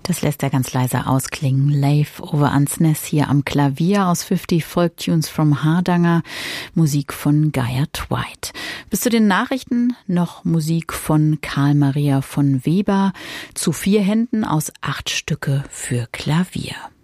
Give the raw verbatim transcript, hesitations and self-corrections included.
Das lässt er ganz leise ausklingen. Leif Ove Ansnes hier am Klavier aus fünfzig Folk Tunes from Hardanger. Musik von Gayat White. Bis zu den Nachrichten noch Musik von Karl Maria von Weber. Zu vier Händen aus acht Stücke für Klavier.